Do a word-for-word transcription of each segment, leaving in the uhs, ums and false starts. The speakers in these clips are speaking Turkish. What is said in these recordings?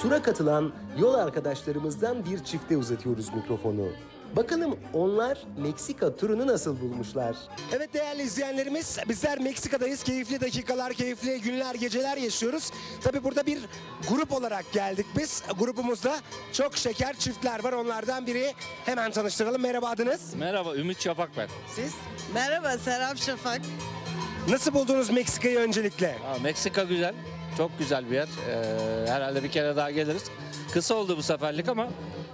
tura katılan yol arkadaşlarımızdan bir çifte uzatıyoruz mikrofonu. Bakalım onlar Meksika turunu nasıl bulmuşlar? Evet değerli izleyenlerimiz, bizler Meksika'dayız. Keyifli dakikalar, keyifli günler, geceler yaşıyoruz. Tabii burada bir grup olarak geldik biz. Grubumuzda çok şeker çiftler var. Onlardan biri hemen tanıştıralım. Merhaba, adınız? Merhaba, Ümit Şafak ben. Siz? Merhaba, Serap Şafak. Nasıl buldunuz Meksika'yı öncelikle? Aa, Meksika güzel, çok güzel bir yer. Ee, herhalde bir kere daha geliriz. Kısa oldu bu seferlik ama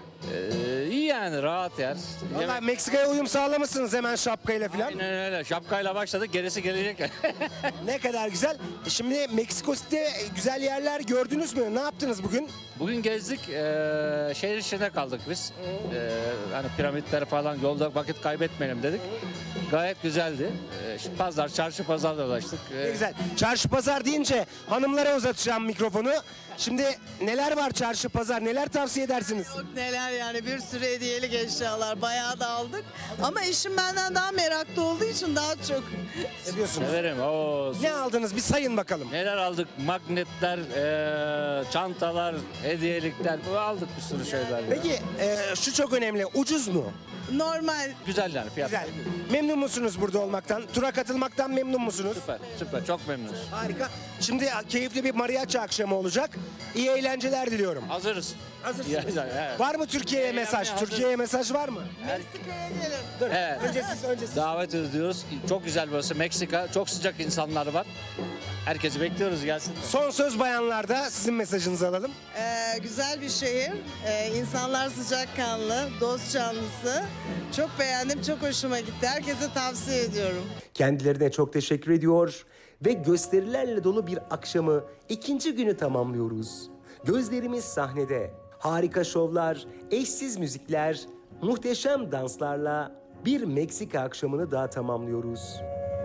ee, iyi yani, rahat yer. Vallahi Yemek- Meksika'ya uyum sağlamışsınız hemen şapkayla falan. Aynen öyle, şapkayla başladık, gerisi gelecek. Ne kadar güzel. E Şimdi Meksiko City'de güzel yerler gördünüz mü? Ne yaptınız bugün? Bugün gezdik, ee, şehir içinde kaldık biz. Ee, hani piramitler falan, yolda vakit kaybetmeyelim dedik. Gayet güzeldi. Ee, şimdi pazar, çarşı pazar dolaştık. Ee, Ne güzel. Çarşı pazar deyince hanımlara uzatacağım mikrofonu. Şimdi neler var çarşı pazar? Neler tavsiye edersiniz? Çok neler yani, bir sürü hediyelik eşyalar bayağı da aldık. Ama eşim benden daha meraklı olduğu için daha çok. Ne diyorsunuz? Severim. Oo, Ne aldınız? Bir sayın bakalım. neler aldık? Magnetler, ee, çantalar, hediyelikler. Bu aldık bir sürü şeyler. ya. Peki e, şu çok önemli. Ucuz mu? Normal. Güzel yani fiyat. Güzel. Memnun musunuz burada olmaktan? Tura katılmaktan memnun musunuz? Süper, süper. Çok memnunuz. Harika. Şimdi keyifli bir mariachi akşamı olacak. İyi eğlenceler diliyorum. Hazırız. Hazırsınız. Ya, evet. Var mı Türkiye'ye Eğlenmeye mesaj? hazır. Türkiye'ye mesaj var mı? Meksika'ya gelin. Dur. Evet. Önce siz, önce siz. Davet ediyoruz. Çok güzel burası. Meksika. Çok sıcak insanlar var. Herkesi bekliyoruz, gelsin. Son söz bayanlarda, sizin mesajınızı alalım. Ee, güzel bir şehir. Ee, insanlar sıcakkanlı, dost canlısı. Çok beğendim, çok hoşuma gitti. Herkese tavsiye ediyorum. Kendilerine çok teşekkür ediyor ve gösterilerle dolu bir akşamı ikinci günü tamamlıyoruz. Gözlerimiz sahnede. Harika şovlar, eşsiz müzikler, muhteşem danslarla bir Meksika akşamını daha tamamlıyoruz.